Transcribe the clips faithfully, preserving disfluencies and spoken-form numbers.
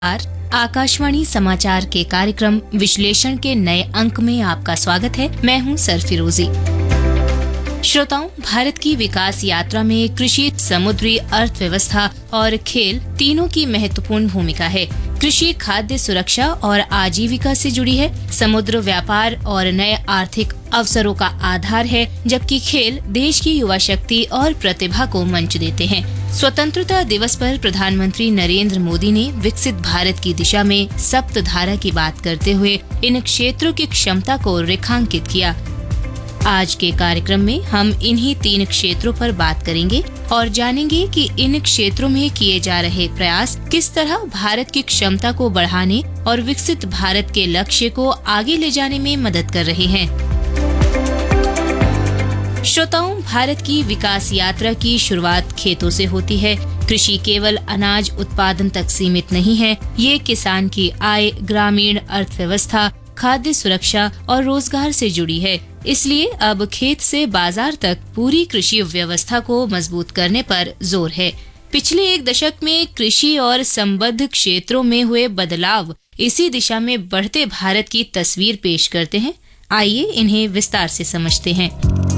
आकाशवाणी समाचार के कार्यक्रम विश्लेषण के नए अंक में आपका स्वागत है। मैं हूं सरफिरोजी। श्रोताओं, भारत की विकास यात्रा में कृषि, समुद्री अर्थव्यवस्था और खेल तीनों की महत्वपूर्ण भूमिका है। कृषि खाद्य सुरक्षा और आजीविका से जुड़ी है, समुद्र व्यापार और नए आर्थिक अवसरों का आधार है, जबकि खेल देश की युवा शक्ति और प्रतिभा को मंच देते हैं। स्वतंत्रता दिवस पर प्रधानमंत्री नरेंद्र मोदी ने विकसित भारत की दिशा में सप्तधारा की बात करते हुए इन क्षेत्रों की क्षमता को रेखांकित किया। आज के कार्यक्रम में हम इन्हीं तीन क्षेत्रों पर बात करेंगे और जानेंगे कि इन क्षेत्रों में किए जा रहे प्रयास किस तरह भारत की क्षमता को बढ़ाने और विकसित भारत के लक्ष्य को आगे ले जाने में मदद कर रहे हैं। श्रोताओं, भारत की विकास यात्रा की शुरुआत खेतों से होती है। कृषि केवल अनाज उत्पादन तक सीमित नहीं है, ये किसान की आय, ग्रामीण अर्थव्यवस्था, खाद्य सुरक्षा और रोजगार से जुड़ी है। इसलिए अब खेत से बाजार तक पूरी कृषि व्यवस्था को मजबूत करने पर जोर है। पिछले एक दशक में कृषि और संबद्ध क्षेत्रों में हुए बदलाव इसी दिशा में बढ़ते भारत की तस्वीर पेश करते हैं। आइए इन्हें विस्तार से समझते हैं।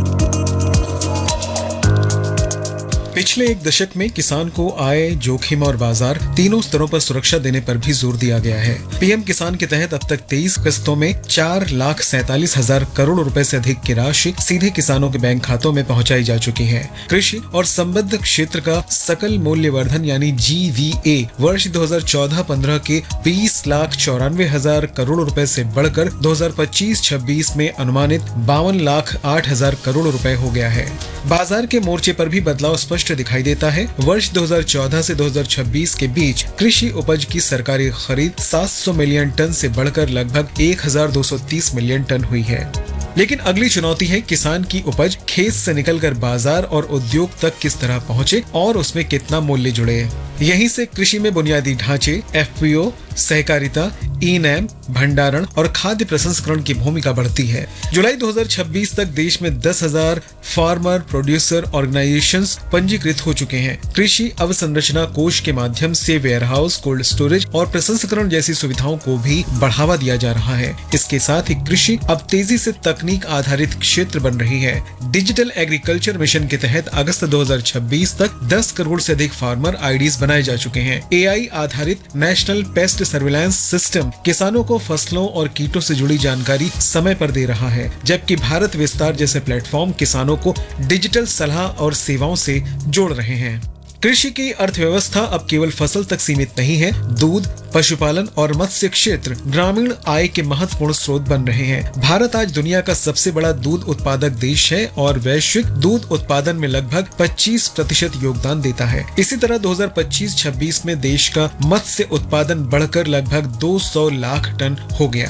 पिछले एक दशक में किसान को आय, जोखिम और बाजार तीनों स्तरों पर सुरक्षा देने पर भी जोर दिया गया है। पीएम किसान के तहत अब तक तेईस किस्तों में चार लाख सैतालीस हजार करोड़ रुपए से अधिक की राशि सीधे किसानों के बैंक खातों में पहुंचाई जा चुकी है। कृषि और संबद्ध क्षेत्र का सकल मूल्यवर्धन यानी जी वी ए वर्ष दो हज़ार चौदह पंद्रह के बीस लाख चौरानवे हजार करोड़ रुपए से बढ़कर दो हज़ार पच्चीस छब्बीस में अनुमानित बावन लाख आठ हजार करोड़ रुपए हो गया है। बाजार के मोर्चे पर भी बदलाव स्पष्ट दिखाई देता है। वर्ष दो हज़ार चौदह से दो हज़ार छब्बीस के बीच कृषि उपज की सरकारी खरीद सात सौ मिलियन टन से बढ़कर लगभग एक हज़ार दो सौ तीस मिलियन टन हुई है। लेकिन अगली चुनौती है किसान की उपज खेत से निकलकर बाजार और उद्योग तक किस तरह पहुंचे और उसमें कितना मूल्य जुड़े। यहीं से कृषि में बुनियादी ढांचे, एफ पी ओ, सहकारिता, ई नैम, भंडारण और खाद्य प्रसंस्करण की भूमिका बढ़ती है। जुलाई दो हज़ार छब्बीस तक देश में दस हज़ार फार्मर प्रोड्यूसर ऑर्गेनाइजेशंस पंजीकृत हो चुके हैं। कृषि अवसंरचना कोष के माध्यम से वेयर हाउस, कोल्ड स्टोरेज और प्रसंस्करण जैसी सुविधाओं को भी बढ़ावा दिया जा रहा है। इसके साथ ही कृषि अब तेजी से तकनीक आधारित क्षेत्र बन रही है। डिजिटल एग्रीकल्चर मिशन के तहत अगस्त दो हज़ार छब्बीस तक दस करोड़ से अधिक फार्मर आईडीज बनाए जा चुके हैं। ए आई आधारित नेशनल पेस्ट सर्विलांस सिस्टम किसानों को फसलों और कीटों से जुड़ी जानकारी समय पर दे रहा है, जबकि भारत विस्तार जैसे प्लेटफॉर्म किसानों को डिजिटल सलाह और सेवाओं से जोड़ रहे हैं। कृषि की अर्थव्यवस्था अब केवल फसल तक सीमित नहीं है। दूध, पशुपालन और मत्स्य क्षेत्र ग्रामीण आय के महत्वपूर्ण स्रोत बन रहे हैं। भारत आज दुनिया का सबसे बड़ा दूध उत्पादक देश है और वैश्विक दूध उत्पादन में लगभग पच्चीस प्रतिशत योगदान देता है। इसी तरह दो हज़ार पच्चीस छब्बीस में देश का मत्स्य उत्पादन बढ़कर लगभग दो सौ लाख टन हो गया।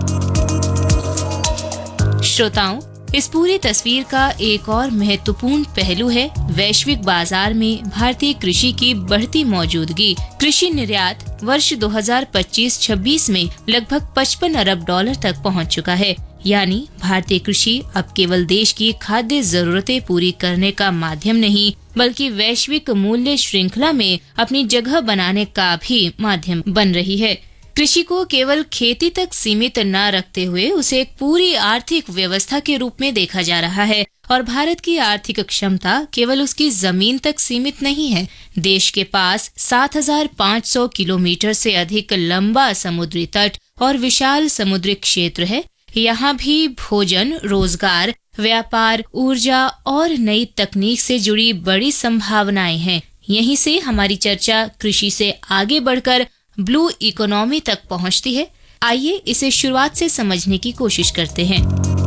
श्रोताओं, इस पूरी तस्वीर का एक और महत्वपूर्ण पहलू है वैश्विक बाजार में भारतीय कृषि की बढ़ती मौजूदगी। कृषि निर्यात वर्ष दो हज़ार पच्चीस छब्बीस में लगभग पचपन अरब डॉलर तक पहुंच चुका है। यानी भारतीय कृषि अब केवल देश की खाद्य जरूरतें पूरी करने का माध्यम नहीं, बल्कि वैश्विक मूल्य श्रृंखला में अपनी जगह बनाने का भी माध्यम बन रही है। कृषि को केवल खेती तक सीमित न रखते हुए उसे एक पूरी आर्थिक व्यवस्था के रूप में देखा जा रहा है और भारत की आर्थिक क्षमता केवल उसकी जमीन तक सीमित नहीं है। देश के पास सात हज़ार पाँच सौ किलोमीटर से अधिक लंबा समुद्री तट और विशाल समुद्री क्षेत्र है। यहाँ भी भोजन, रोजगार, व्यापार, ऊर्जा और नई तकनीक से जुड़ी बड़ी संभावनाएं हैं। यहीं से हमारी चर्चा कृषि से आगे बढ़कर ब्लू इकोनॉमी तक पहुंचती है। आइए इसे शुरुआत से समझने की कोशिश करते हैं।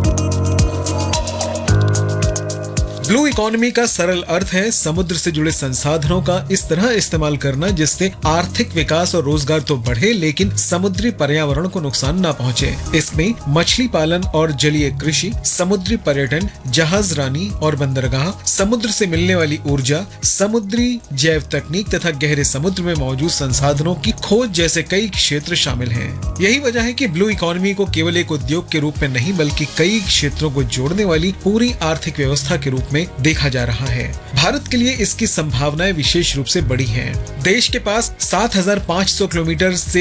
ब्लू इकोनॉमी का सरल अर्थ है समुद्र से जुड़े संसाधनों का इस तरह इस्तेमाल करना जिससे आर्थिक विकास और रोजगार तो बढ़े लेकिन समुद्री पर्यावरण को नुकसान न पहुंचे। इसमें मछली पालन और जलीय कृषि, समुद्री पर्यटन, जहाजरानी और बंदरगाह, समुद्र से मिलने वाली ऊर्जा, समुद्री जैव तकनीक तथा गहरे समुद्र में मौजूद संसाधनों की खोज जैसे कई क्षेत्र शामिल हैं। यही वजह है कि ब्लू इकोनॉमी को केवल एक उद्योग के रूप में नहीं बल्कि कई क्षेत्रों को जोड़ने वाली पूरी आर्थिक व्यवस्था के रूप में देखा जा रहा है। भारत के लिए इसकी संभावनाएं विशेष रूप से बड़ी हैं। देश के पास सात हज़ार पाँच सौ किलोमीटर से